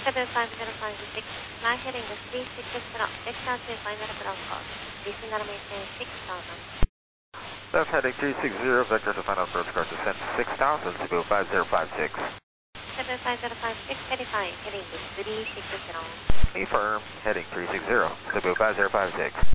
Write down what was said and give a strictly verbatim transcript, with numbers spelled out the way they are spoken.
seven five zero five six, fly heading three six zero, vector to final ground code, descend maintain six thousand. Left heading three six zero, vector to final approach car descent six thousand, Cebu five zero five six. seven five zero five six, verify, heading three six zero. Confirm, heading three six zero, Cebu five zero five six.